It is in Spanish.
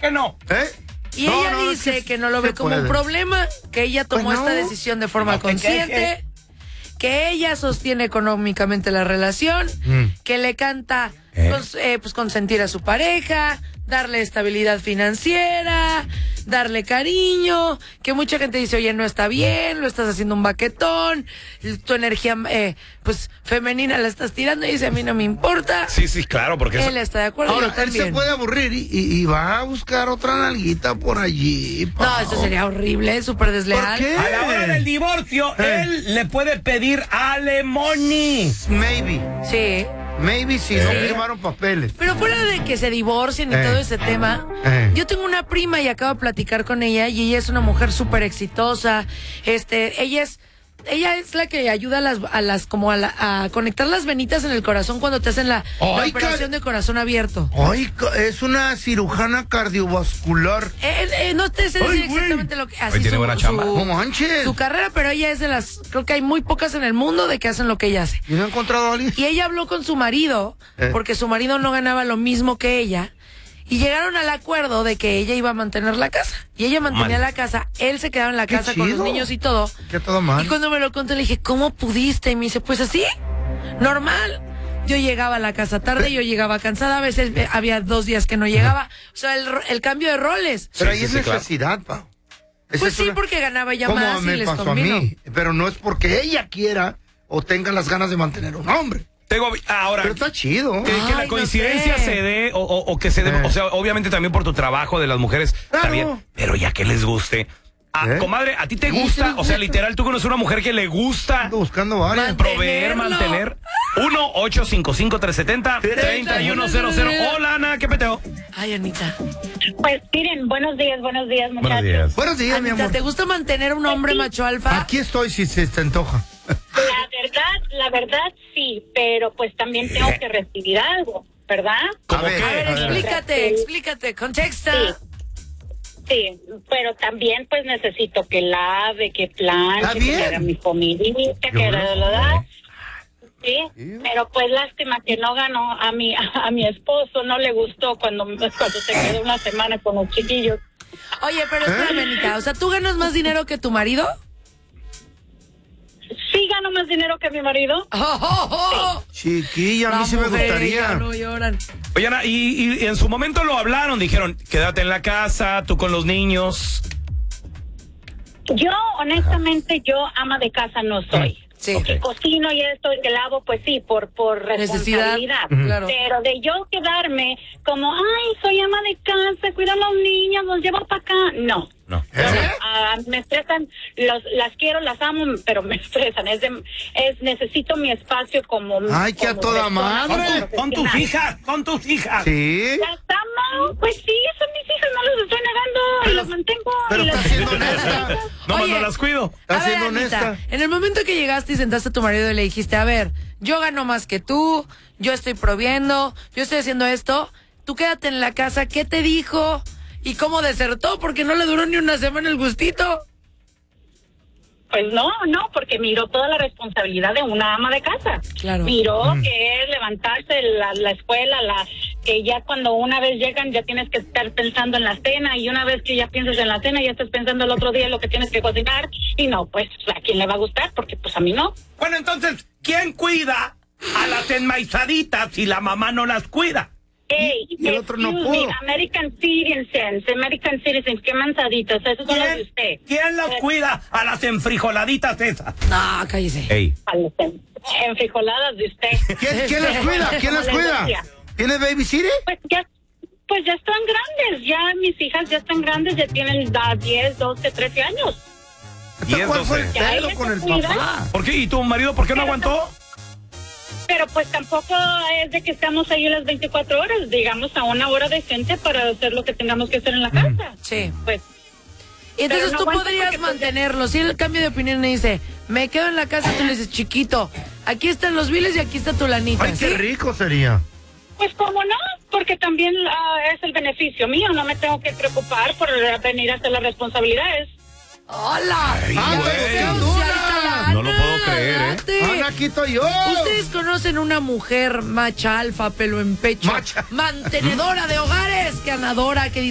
que no? Y ella dice que no lo ve como un problema, que ella tomó esta decisión de forma consciente, que ella sostiene económicamente la relación, que le canta pues consentir a su pareja, darle estabilidad financiera, darle cariño, que mucha gente dice, oye, no está bien, lo estás haciendo un baquetón, tu energía pues femenina la estás tirando, y dice, a mí no me importa. Sí, claro, porque él está de acuerdo. Ahora, él se puede aburrir y va a buscar otra nalguita por allí. Pao. No, eso sería horrible, súper desleal. ¿Por qué? A la hora del divorcio, él le puede pedir alimony. Maybe. Sí. Maybe si no firmaron papeles. Pero fuera de que se divorcien y todo ese tema, yo tengo una prima y acabo de platicar con ella, y ella es una mujer súper exitosa. Ella es la que ayuda a conectar las venitas en el corazón cuando te hacen la operación de corazón abierto. Ay, es una cirujana cardiovascular. No te sé decir exactamente lo que hace. Tiene buena chamba. No manches. Su carrera, pero ella es de las, creo que hay muy pocas en el mundo de que hacen lo que ella hace. ¿Y no ha encontrado a alguien? Y ella habló con su marido, porque su marido no ganaba lo mismo que ella. Y llegaron al acuerdo de que ella iba a mantener la casa. Y ella mantenía la casa, él se quedaba en la casa con los niños y todo. Qué todo mal. Y cuando me lo contó le dije, ¿cómo pudiste? Y me dice, pues así, normal. Yo llegaba a la casa tarde, yo llegaba cansada, a veces había 2 días que no llegaba. O sea, el cambio de roles. Pero ahí es necesidad, Pau. Pues sí, porque ganaba ya más y les convino. Como me pasó a mí. Pero no es porque ella quiera o tenga las ganas de mantener un hombre. Ahora, pero está chido. Que la coincidencia se dé o que se dé, o sea, obviamente también por tu trabajo de las mujeres, está bien, pero ya que les guste. Comadre, ¿a ti te gusta? O sea, literal, tú conoces una mujer que le gusta. Ando buscando varias. Proveer, mantener. 1-855-370-3100. Hola, Ana, ¿qué peteo? Ay, Anita. Pues miren, buenos días, muchachos. Buenos días, mi Anita, amor. ¿te gusta mantener un hombre macho alfa? Aquí estoy si se te antoja. La verdad sí, pero pues también tengo que recibir algo, ¿verdad? A ver, explícate, contexta. Sí, pero también pues necesito que lave, que planche, que haga mi comidita, que la. Sí, pero pues lástima que no ganó a mi esposo, no le gustó cuando se quedó una semana con los chiquillos. Oye, pero espérame, Anita, o sea, ¿tú ganas más dinero que tu marido? Sí, gano más dinero que mi marido. Sí. Chiquilla, a mí sí me gustaría. No lloran. Oye, Ana, y en su momento lo hablaron, dijeron, quédate en la casa, tú con los niños. Yo, honestamente, ama de casa no soy. Sí. Que cocino y esto y que lavo, pues sí, por responsabilidad. Claro. Pero de yo quedarme como, ay, soy ama de casa, cuido a los niños, los llevo para acá. No. Me estresan, las quiero, las amo, pero me estresan. Necesito mi espacio como. Ay, que a toda madre. Con tus hijas. Sí. Las amo, pues sí, son mis hijas, no los estoy negando y las mantengo. Pero está siendo honesta. No las cuido. Está A ver, siendo Anita, honesta. en el momento que llegaste y sentaste a tu marido y le dijiste, a ver, yo gano más que tú, yo estoy proviendo, yo estoy haciendo esto, tú quédate en la casa, ¿qué te dijo? ¿Y cómo desertó? Porque no le duró ni una semana el gustito. Pues no, porque miró toda la responsabilidad de una ama de casa. Claro. Miró que es levantarse la escuela, que ya cuando una vez llegan ya tienes que estar pensando en la cena, y una vez que ya piensas en la cena ya estás pensando el otro día en lo que tienes que cocinar, y no, pues a quién le va a gustar, porque pues a mí no. Bueno, entonces, ¿quién cuida a las enmaizaditas si la mamá no las cuida? Y el otro no pudo. American Citizens, qué mansaditos, esos son los de usted. ¿Quién las cuida a las enfrijoladitas esas? No, cállese. A las enfrijoladas de usted. ¿Quién las cuida? ¿Quién las cuida? ¿Tienes babysitter? Pues ya están grandes, ya mis hijas ya están grandes, ya tienen 10, 12, 13 años. 10, ¿Cuál fue el 12. pelo con el papá? ¿Por qué? ¿Y tu marido por qué no aguantó? Pero pues tampoco es de que estamos ahí las 24 horas, digamos a una hora decente para hacer lo que tengamos que hacer en la casa. Sí. Pues. Y entonces no tú aguanto podrías porque, mantenerlo. Si el cambio de opinión le dice, me quedo en la casa, tú le dices, chiquito, aquí están los biles y aquí está tu lanita. Ay, ¿sí? qué rico sería. Pues cómo no, porque también es el beneficio mío, no me tengo que preocupar por venir a hacer las responsabilidades. ¡Hola! Ay, güey. No lo puedo creer, Ana, aquí estoy yo. ¿Ustedes conocen una mujer macha alfa, pelo en pecho, mantenedora de hogares, ganadora, que